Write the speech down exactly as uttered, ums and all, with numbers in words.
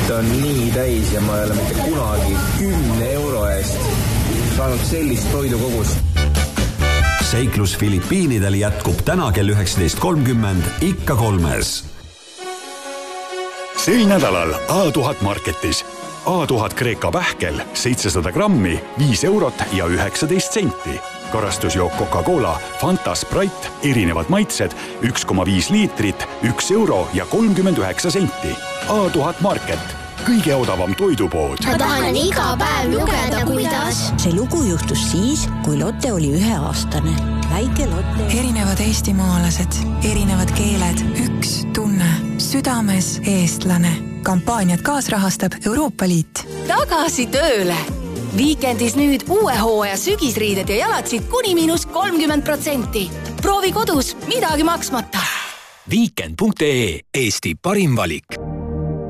kõht on nii täis ja ma ei ole mitte kunagi kümne euro eest saanud sellist toidukogust. Seiklus Filipiinidel jätkub täna kell üheksateist kolmkümmend ikka kolmes. Sel nädalal A tuhat Marketis. A tuhat Kreeka pähkel seitsesada grammi, viis eurot ja üheksateist senti. Karastusjook Coca-Cola, Fanta, Sprite, erinevad maitsed, üks koma viis liitrit, üks euro ja kolmkümmend üheksa senti. A tuhat Market. Kõige odavam toidupood. Ma tahan iga päev lugeda, kuidas. See lugu juhtus siis, kui Lotte oli üheaastane. Väike Lotte. Erinevad eestimaalased, erinevad keeled, üks tunne, südames eestlane. Kampaaniat kaasrahastab Euroopa Liit. Tagasi tööle! Viikendis nüüd uue hooaja sügisriided ja jalatsid kuni miinus kolmkümmend protsenti. Proovi kodus, midagi maksmata. Weekend punkt ee, Eesti parim valik.